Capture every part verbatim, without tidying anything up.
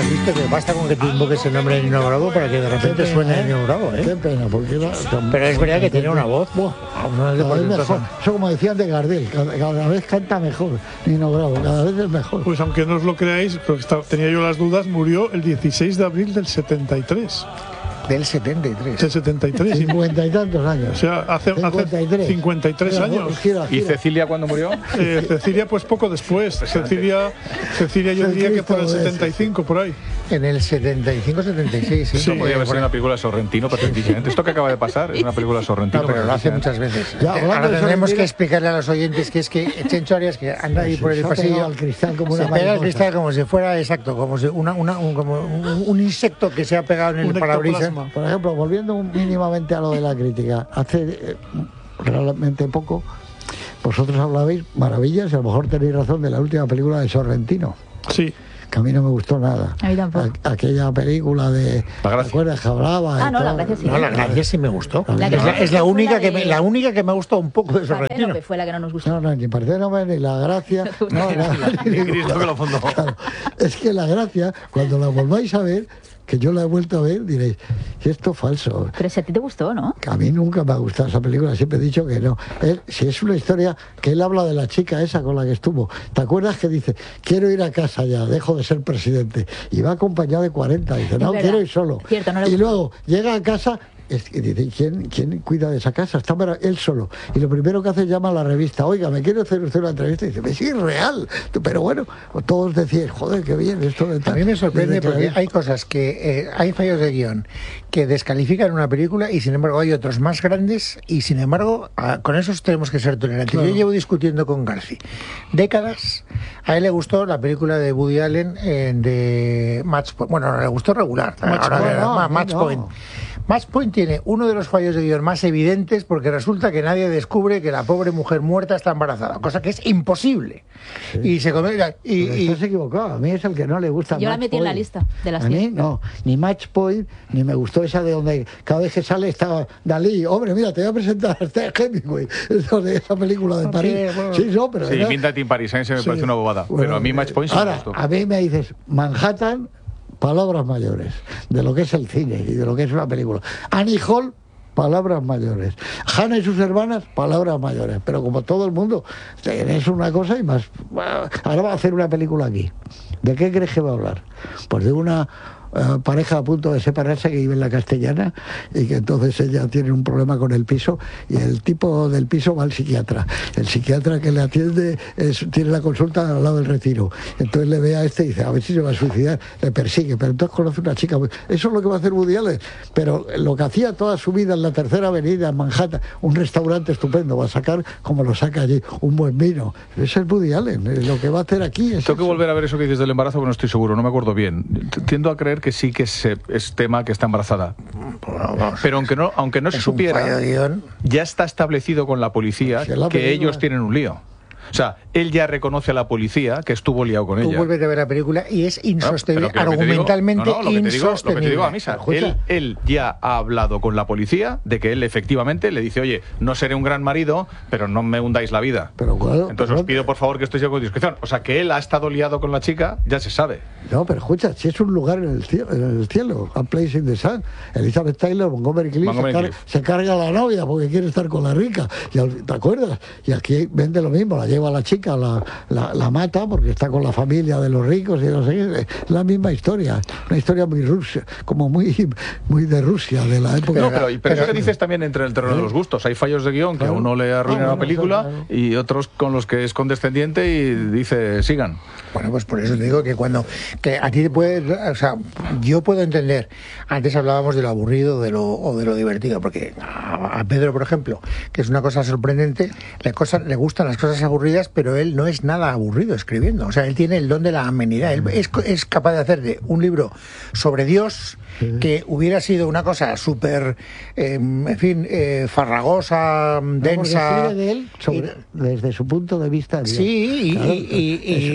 has visto que basta con que te invoques el nombre de Nino Bravo para que de repente suene Nino Bravo, ¿eh? Qué pena, porque era... Pero es verdad que tiene una voz. Buah, cada vez mejor. Eso como decían de Gardel, cada, cada vez canta mejor Nino Bravo, cada vez es mejor. Pues aunque no os lo creáis, porque estaba, tenía yo las dudas, murió el dieciséis de abril del setenta y tres. Del setenta y tres. Del setenta y tres. cincuenta y tantos años. O sea, hace cincuenta y tres, hace cincuenta y tres años. Gira, gira. ¿Y Cecilia cuándo murió? Eh, Cecilia, pues poco después. Cecilia, Cecilia yo diría que por el setenta y cinco, por ahí. En el setenta y cinco, setenta y seis, sí. Sí, podría haber sido una película de Sorrentino perfectamente. Esto que acaba de pasar es una película de Sorrentino. No, pero lo hace muchas veces. Ya, ahora tendremos que explicarle a los oyentes que es que Chencho Arias, que anda ahí por el pasillo, al cristal como una se pega al cristal como si fuera, exacto, como si una, una, un, como un, un insecto que se ha pegado en el parabrisas. Por ejemplo, volviendo mínimamente a lo de la crítica, hace eh, realmente poco vosotros hablabais maravillas y a lo mejor tenéis razón de la última película de Sorrentino. Sí. Que a mí no me gustó nada. A mí tampoco. A, aquella película de... La Gracia. ¿Te acuerdas que hablaba? Ah, no, todo? La Gracia sí. No, La Gracia sí me gustó. La es, la, es la, única que me, de... la única que me gustó un poco de Sorrentino. Parténope fue la que no nos gustó. No, no, ni Parténope, ni La Gracia. No, no, ni Cristo que lo fundó. Claro, es que La Gracia, cuando la volváis a ver, que yo la he vuelto a ver, diréis, esto es falso. Pero si a ti te gustó, ¿no? Que a mí nunca me ha gustado esa película, siempre he dicho que no. Él, si es una historia que él habla de la chica esa con la que estuvo, ¿te acuerdas que dice, quiero ir a casa ya, dejo de ser presidente? Y va acompañado de cuarenta, dice, no, quiero ir solo. Cierto, no le y gustó. luego llega a casa... Y dice, ¿quién, ¿quién cuida de esa casa? Está él solo. Y lo primero que hace es llama a la revista, oiga, ¿me quiere hacer usted una entrevista? Y dice, es irreal. Pero bueno, todos decían, joder, qué bien esto de tal. A mí me sorprende porque hay cosas que, eh, hay fallos de guión que descalifican una película y sin embargo hay otros más grandes y sin embargo a, con esos tenemos que ser tolerantes. Claro. Yo llevo discutiendo con Garci décadas. A él le gustó la película de Woody Allen eh, de Match Point. Bueno, le gustó regular. Match ahora, Point, no, ma, Match no. Point. Match Point tiene uno de los fallos de guión más evidentes porque resulta que nadie descubre que la pobre mujer muerta está embarazada, cosa que es imposible. Sí. Y se come, y, y estás equivocado, a mí es el que no le gusta. Yo Match la metí Point. En la lista de las a mí cien. no, ni Match Point, ni me gustó esa de donde cada vez que sale está Dalí, hombre, mira, te voy a presentar a Steve Hemingway, eso de esa película de París. Sí, bueno. Sí, no, pero Sí, era... Pinta Team Parisense me sí. parece una bobada, bueno, pero a mí Match Point sí ahora, me gustó. A mí me dices, Manhattan, palabras mayores, de lo que es el cine y de lo que es una película. Annie Hall, palabras mayores. Hannah y sus hermanas, palabras mayores. Pero como todo el mundo, es una cosa y más. Ahora va a hacer una película aquí. ¿De qué crees que va a hablar? Pues de una uh, pareja a punto de separarse que vive en la Castellana y que entonces ella tiene un problema con el piso y el tipo del piso va al psiquiatra. El psiquiatra que le atiende es, tiene la consulta al lado del Retiro. Entonces le ve a este y dice, a ver si se va a suicidar. Le persigue, pero entonces conoce una chica. Eso es lo que va a hacer Woody Allen. Pero lo que hacía toda su vida en la Tercera Avenida, en Manhattan, un restaurante estupendo, va a sacar como lo saca allí, un buen vino. Ese es Woody Allen. Lo que va a hacer aquí es Tengo que eso. volver a ver eso que dices del embarazo, porque no estoy seguro, no me acuerdo bien. Tiendo a creer que sí que es, es tema que está embarazada. Pero aunque no, aunque no se supiera, ya está establecido con la policía que, la que ellos tienen un lío. O sea, él ya reconoce a la policía que estuvo liado con Tú ella. vuelves a ver la película y es insostenible, no, argumentalmente digo, no, no, lo que te digo, insostenible. Lo que te digo a misa, él, él ya ha hablado con la policía de que él efectivamente le dice, oye, no seré un gran marido, pero no me hundáis la vida. Pero, claro, Entonces pero, os pido por favor que esto sea con discreción. O sea, que él ha estado liado con la chica, ya se sabe. No, pero escucha, si es un lugar en el cielo, en el cielo A Place in the Sun. Elizabeth Taylor, Montgomery Clift, Montgomery se, car Clift. se carga a la novia porque quiere estar con la rica. Y, ¿te acuerdas? Y aquí vende lo mismo, la lleva a la chica, la, la, la mata porque está con la familia de los ricos y no sé qué. Es la misma historia, una historia muy rusa, como muy, muy de Rusia, de la época. No, pero, pero, pero eso que dices también entre el terreno de los gustos. Hay fallos de guión que claro. a uno le arruinan Ah, la bueno, película claro. y otros con los que es condescendiente y dice, sigan. Bueno, pues por eso te digo que cuando que a ti te puede, o sea, yo puedo entender, antes hablábamos de lo aburrido de lo, o de lo divertido, porque a, a Pedro, por ejemplo, que es una cosa sorprendente, le, cosa, le gustan las cosas aburridas, pero él no es nada aburrido escribiendo, o sea, él tiene el don de la amenidad, él es, es capaz de hacer de un libro sobre Dios que hubiera sido una cosa súper, eh, en fin, eh, farragosa, No, densa. escribe de él sobre, y, desde su punto de vista. Dios. Sí, y, claro, y, y, su, su parte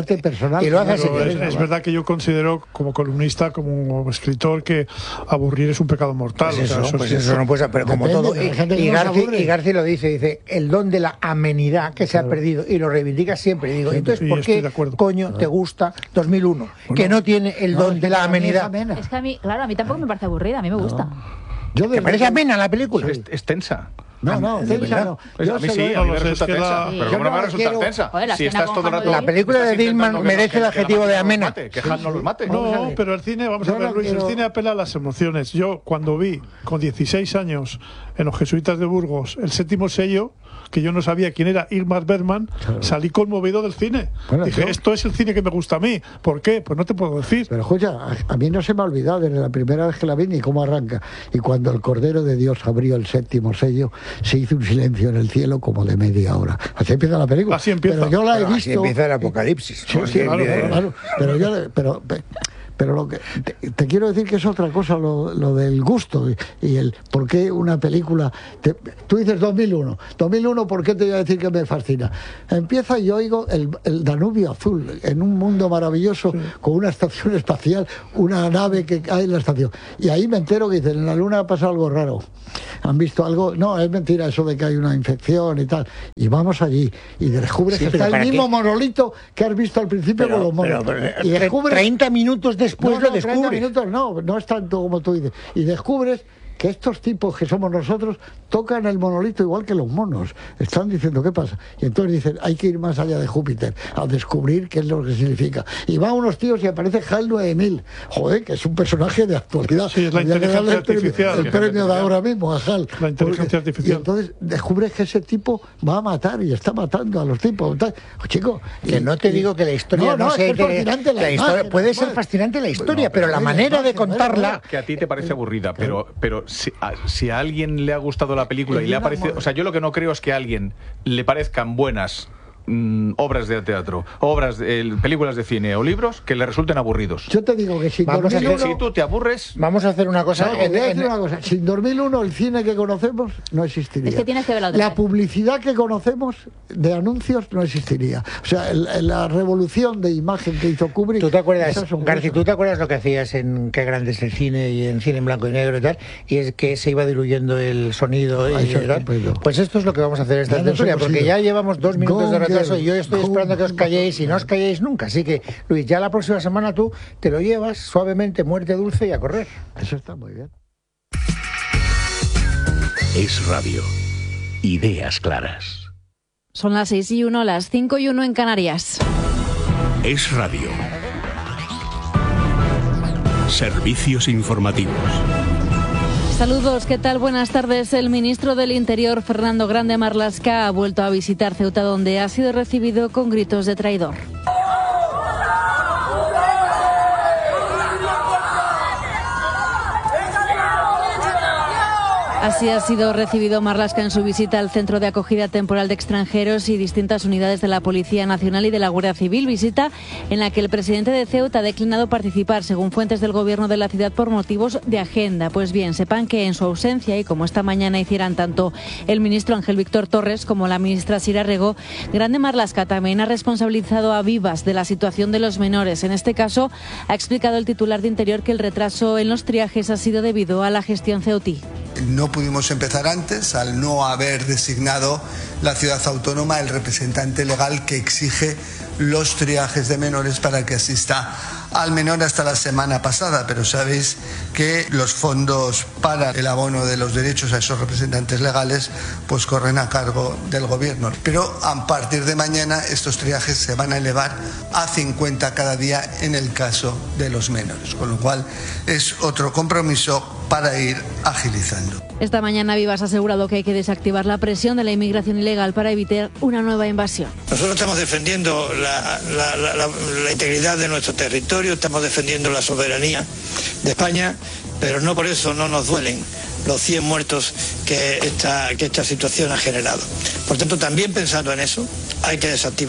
parte personal. Y lo hace así. Es, es verdad que yo considero, como columnista, como escritor, que aburrir es un pecado mortal. Pues eso, o sea, eso pues sí, eso no puede ser, pero como Depende, todo. pero hay Y, gente que y, no se Garci, aburre. y Garci lo dice, dice, el don de la amenidad que se Claro. ha perdido, y lo reivindica siempre. Y digo, Sí, entonces, sí, ¿por estoy qué de acuerdo. coño te gusta dos mil uno? Que no tiene el No, don es de que la para mí es amenidad. amena. Es que a mí, claro, a mí tampoco me parece aburrida, a mí me gusta. Yo ¿Te desde parece que- amena la película? Es, es tensa. No, no, ¿De tensa verdad? no. Pues Yo a mí se sí, lo- a mí no me lo sé, resulta es que tensa. la- Pero Yo ¿cómo no no me la resulta quiero- tensa? Joder, la Si escena estás con todo el Juan rato... Luis. La película de estás Dillman intentando que merece que el la adjetivo mate de no los amena. mate, Que Han no los mate. Vamos a No, ver. pero el cine, vamos Yo a ver, no Luis, quiero- el cine apela a las emociones. Yo, cuando vi con dieciséis años en los Jesuitas de Burgos el séptimo sello, que yo no sabía quién era Ingmar Bergman, Claro. salí conmovido del cine. Bueno, Dije, yo- esto es el cine que me gusta a mí. ¿Por qué? Pues no te puedo decir. Pero escucha, a, a mí no se me ha olvidado desde la primera vez que la vi ni cómo arranca. Y cuando el Cordero de Dios abrió el séptimo sello, se hizo un silencio en el cielo como de media hora. Así empieza la película. Así empieza. Pero yo la he Bueno, así visto. empieza el apocalipsis. Sí, ¿no? sí, Así claro, empieza- claro, claro. Pero yo le- pero, pe- pero lo que te, te quiero decir que es otra cosa lo, lo del gusto y, y el por qué una película te- tú dices dos mil uno dos mil uno, ¿por qué te voy a decir que me fascina? Empieza y yo oigo el, el Danubio azul en un mundo maravilloso con una estación espacial, una nave que cae en la estación, y ahí me entero que dicen en la luna ha pasado algo raro, han visto algo, no, es mentira eso de que hay una infección y tal, y vamos allí y descubres Sí, que pero está el ¿para mismo qué? monolito que has visto al principio con los monos, pero- pero- y descubres treinta minutos después no, lo no, treinta descubres. minutos no, no es tanto como tú dices. Y descubres que estos tipos que somos nosotros tocan el monolito igual que los monos. Están diciendo, ¿qué pasa? Y entonces dicen, hay que ir más allá de Júpiter, a descubrir qué es lo que significa. Y van unos tíos y aparece HAL nueve mil. Joder, que es un personaje de actualidad. Sí, es la Habría que inteligencia darle el premio- artificial. El premio de ahora mismo a HAL. La inteligencia Porque- artificial. Y entonces descubres que ese tipo va a matar y está matando a los tipos. Tal. Chico, Que y- no te y- digo que la historia no, no, sea es que es fascinante la la historia imagen, puede además. ser fascinante la historia, No, pero, pero la la manera de imagen, contarla. Que a ti te parece aburrida, pero, pero si, a, si a alguien le ha gustado la película y le ha parecido... O sea, yo lo que no creo es que a alguien le parezcan buenas mm, obras de teatro, obras, de, películas de cine o libros que le resulten aburridos. Yo te digo que sin Vamos a dos mil uno... hacer- Si tú te aburres... Vamos a hacer una cosa. No, en- voy a en- decir una cosa. Sin dos mil uno el cine que conocemos no existiría. Es que tienes que verla otra La vez. publicidad que conocemos de anuncios no existiría. O sea, el- el- la revolución de imagen que hizo Kubrick... ¿Tú te acuerdas, es asombrosa. Garci, tú te acuerdas lo que hacías en Qué grande es el cine y en cine en blanco y negro y tal? Y es que se iba diluyendo el sonido Ah, y eso es tal. estupendo. Pues esto es lo que vamos a hacer esta Ya nos tertulia, hemos porque ido. ya llevamos dos minutos de Gone retraso y yo girl, estoy gone esperando que os calléis y no os girl. calléis nunca. Así que, Luis, ya la próxima semana tú te lo llevas suavemente, muerte dulce y a correr. Eso está muy bien. Es radio. Ideas claras. Son las seis y uno, las cinco y uno en Canarias. Es radio. Servicios informativos. Saludos, ¿qué tal? Buenas tardes. El ministro del Interior, Fernando Grande Marlaska, ha vuelto a visitar Ceuta, donde ha sido recibido con gritos de traidor. Así ha sido recibido Marlaska en su visita al Centro de Acogida Temporal de Extranjeros y distintas unidades de la Policía Nacional y de la Guardia Civil, visita en la que el presidente de Ceuta ha declinado participar, según fuentes del gobierno de la ciudad, por motivos de agenda. Pues bien, sepan que en su ausencia, y como esta mañana hicieran tanto el ministro Ángel Víctor Torres como la ministra Sira Rego, Grande Marlaska también ha responsabilizado a Vivas de la situación de los menores. En este caso, ha explicado el titular de Interior que el retraso en los triajes ha sido debido a la gestión ceutí. No pudimos empezar antes al no haber designado la ciudad autónoma el representante legal que exige los triajes de menores para que asista al menor hasta la semana pasada, pero sabéis que los fondos para el abono de los derechos a esos representantes legales pues corren a cargo del gobierno. Pero a partir de mañana estos triajes se van a elevar a cincuenta cada día en el caso de los menores, con lo cual es otro compromiso para ir agilizando. Esta mañana Vivas ha asegurado que hay que desactivar la presión de la inmigración ilegal para evitar una nueva invasión. Nosotros estamos defendiendo la, la, la, la, la integridad de nuestro territorio, estamos defendiendo la soberanía de España, pero no por eso no nos duelen los cien muertos que esta, que esta situación ha generado. Por tanto, también pensando en eso, hay que desactivar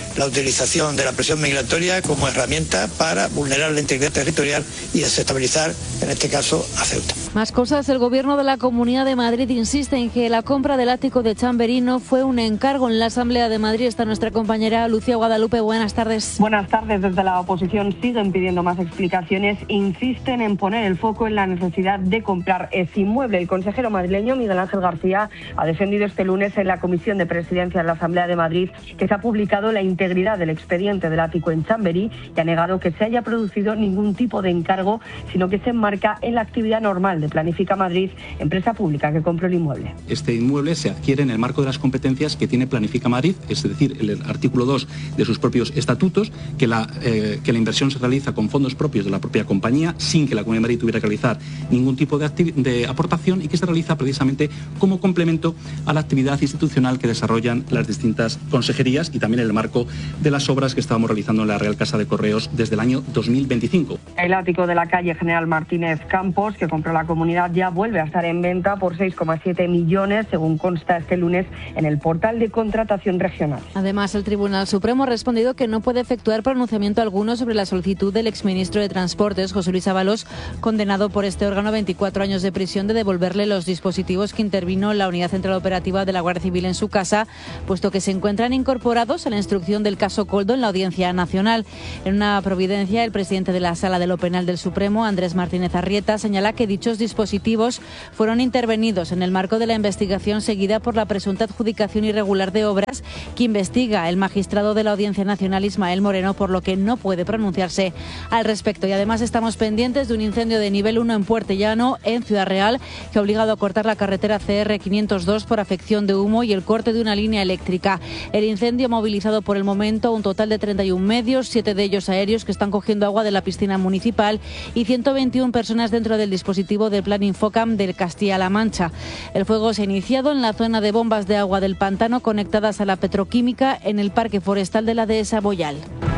la utilización de la presión migratoria como herramienta para vulnerar la integridad territorial y desestabilizar, en este caso, a Ceuta. Más cosas. El Gobierno de la Comunidad de Madrid insiste en que la compra del ático de Chamberí no fue un encargo. En la Asamblea de Madrid está nuestra compañera Lucía Guadalupe. Buenas tardes. Buenas tardes. Desde la oposición siguen pidiendo más explicaciones. Insisten en poner el foco en la necesidad de comprar ese inmueble. El consejero madrileño Miguel Ángel García ha defendido este lunes en la Comisión de Presidencia de la Asamblea de Madrid que se ha publicado la integridad del expediente del ático en Chamberí y ha negado que se haya producido ningún tipo de encargo, sino que se enmarca en la actividad normal de Planifica Madrid, empresa pública que compró el inmueble. Este inmueble se adquiere en el marco de las competencias que tiene Planifica Madrid, es decir, el artículo dos de sus propios estatutos, que la, eh, que la inversión se realiza con fondos propios de la propia compañía, sin que la Comunidad de Madrid tuviera que realizar ningún tipo de, de aportación, y que se realiza precisamente como complemento a la actividad institucional que desarrollan las distintas consejerías y también en el marco de las obras que estábamos realizando en la Real Casa de Correos desde el año dos mil veinticinco. El ático de la calle General Martínez Campos, que compró la comunidad, ya vuelve a estar en venta por seis coma siete millones, según consta este lunes en el portal de contratación regional. Además, el Tribunal Supremo ha respondido que no puede efectuar pronunciamiento alguno sobre la solicitud del exministro de Transportes, José Luis Ábalos, condenado por este órgano a veinticuatro años de prisión, de devolverle los dispositivos que intervino la Unidad Central Operativa de la Guardia Civil en su casa, puesto que se encuentran incorporados a la instrucción del caso Coldo en la Audiencia Nacional. En una providencia, el presidente de la Sala de lo Penal del Supremo, Andrés Martínez Arrieta, señala que dichos dispositivos fueron intervenidos en el marco de la investigación seguida por la presunta adjudicación irregular de obras que investiga el magistrado de la Audiencia Nacional, Ismael Moreno, por lo que no puede pronunciarse al respecto. Y además estamos pendientes de un incendio de nivel uno en Puertellano, en Ciudad Real, que ha obligado a cortar la carretera C R quinientos dos por afección de humo y el corte de una línea eléctrica. El incendio ha movilizado por el momento un total de treinta y un medios, siete de ellos aéreos, que están cogiendo agua de la piscina municipal, y ciento veintiuna personas dentro del dispositivo del Plan Infocam del Castilla-La Mancha. El fuego se ha iniciado en la zona de bombas de agua del pantano conectadas a la petroquímica en el Parque Forestal de la Dehesa Boyal.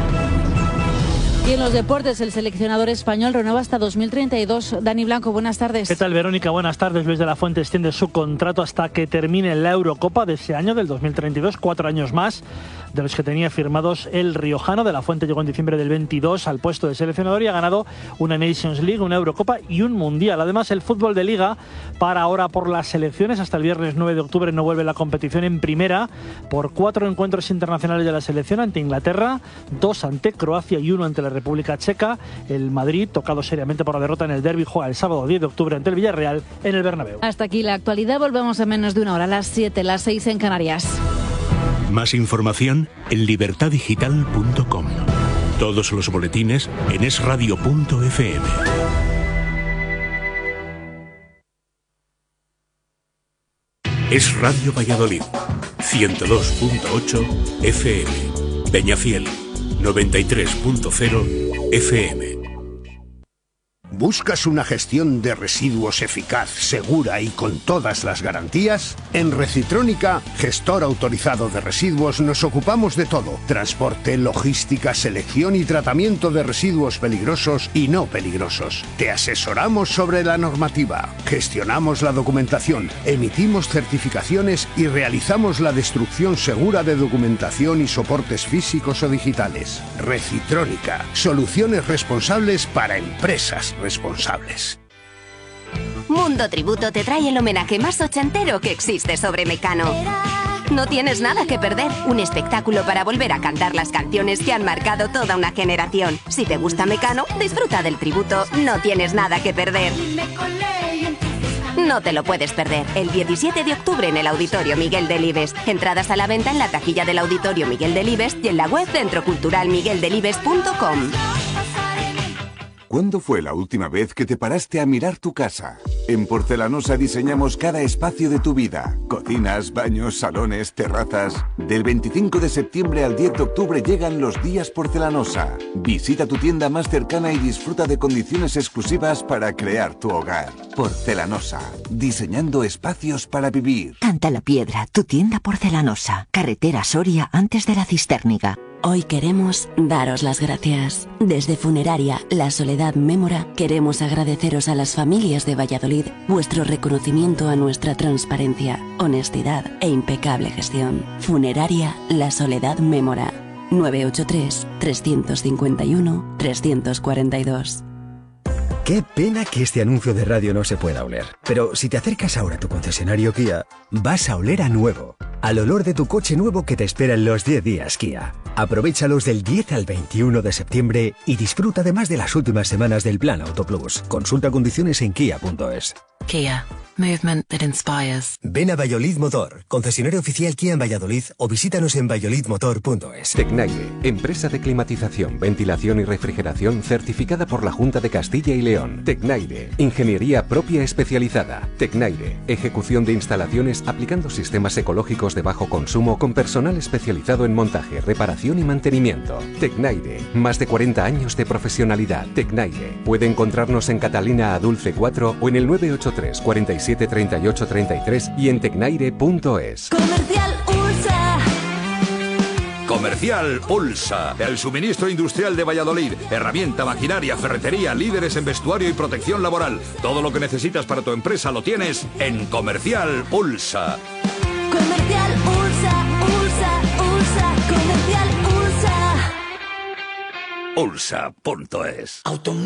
Y en los deportes, el seleccionador español renueva hasta dos mil treinta y dos. Dani Blanco, buenas tardes. ¿Qué tal, Verónica? Buenas tardes. Luis de la Fuente extiende su contrato hasta que termine la Eurocopa de ese año, del dos mil treinta y dos, cuatro años más de los que tenía firmados el riojano. De la Fuente llegó en diciembre del veintidós al puesto de seleccionador y ha ganado una Nations League, una Eurocopa y un Mundial. Además, el fútbol de Liga para ahora por las selecciones. Hasta el viernes nueve de octubre no vuelve la competición en primera por cuatro encuentros internacionales de la selección, ante Inglaterra, dos ante Croacia y uno ante la República Checa. El Madrid, tocado seriamente por la derrota en el derbi, juega el sábado diez de octubre ante el Villarreal en el Bernabéu. Hasta aquí la actualidad. Volvemos en menos de una hora, a las siete, las seis en Canarias. Más información en libertad digital punto com. Todos los boletines en es radio punto efe eme. Es Radio Valladolid, ciento dos punto ocho efe eme. Peñafiel, noventa y tres punto cero efe eme. ¿Buscas una gestión de residuos eficaz, segura y con todas las garantías? En Recitrónica, gestor autorizado de residuos, nos ocupamos de todo: transporte, logística, selección y tratamiento de residuos peligrosos y no peligrosos. Te asesoramos sobre la normativa, gestionamos la documentación, emitimos certificaciones y realizamos la destrucción segura de documentación y soportes físicos o digitales. Recitrónica, soluciones responsables para empresas responsables. Mundo Tributo te trae el homenaje más ochentero que existe sobre Mecano. No tienes nada que perder, un espectáculo para volver a cantar las canciones que han marcado toda una generación. Si te gusta Mecano, disfruta del tributo, no tienes nada que perder. No te lo puedes perder. El diecisiete de octubre en el Auditorio Miguel Delibes. Entradas a la venta en la taquilla del Auditorio Miguel Delibes y en la web centro cultural miguel delibes punto com. ¿Cuándo fue la última vez que te paraste a mirar tu casa? En Porcelanosa diseñamos cada espacio de tu vida. Cocinas, baños, salones, terrazas. Del veinticinco de septiembre al diez de octubre llegan los días Porcelanosa. Visita tu tienda más cercana y disfruta de condiciones exclusivas para crear tu hogar. Porcelanosa, diseñando espacios para vivir. Canta la Piedra, tu tienda Porcelanosa. Carretera Soria, antes de la Cisterniga. Hoy queremos daros las gracias. Desde Funeraria La Soledad Mémora queremos agradeceros a las familias de Valladolid vuestro reconocimiento a nuestra transparencia, honestidad e impecable gestión. Funeraria La Soledad Mémora. nueve ocho tres, tres cinco uno, tres cuatro dos. Qué pena que este anuncio de radio no se pueda oler. Pero si te acercas ahora a tu concesionario Kia, vas a oler a nuevo. Al olor de tu coche nuevo que te espera en los diez días Kia. Aprovéchalos del diez al veintiuno de septiembre y disfruta además de las últimas semanas del Plan Auto Plus. Consulta condiciones en kia punto es. Kia. Movement that inspires. Ven a Valladolid Motor, concesionario oficial Kia en Valladolid, o visítanos en valladolid motor punto es. Tecnaire, empresa de climatización, ventilación y refrigeración certificada por la Junta de Castilla y León. Tecnaire, ingeniería propia especializada. Tecnaire, ejecución de instalaciones aplicando sistemas ecológicos de bajo consumo con personal especializado en montaje, reparación y mantenimiento. Tecnaire, más de cuarenta años de profesionalidad. Tecnaire, puede encontrarnos en Catalina Adulce cuatro o en el nueve ocho tres, cuarenta y siete, treinta y ocho, treinta y tres y en tecnaire punto es. Comercial Ulsa. Comercial Ulsa, el suministro industrial de Valladolid. Herramienta, maquinaria, ferretería, líderes en vestuario y protección laboral. Todo lo que necesitas para tu empresa lo tienes en Comercial Ulsa. Comercial Ulsa, Ulsa, Ulsa, Comercial Ulsa. Ulsa punto es.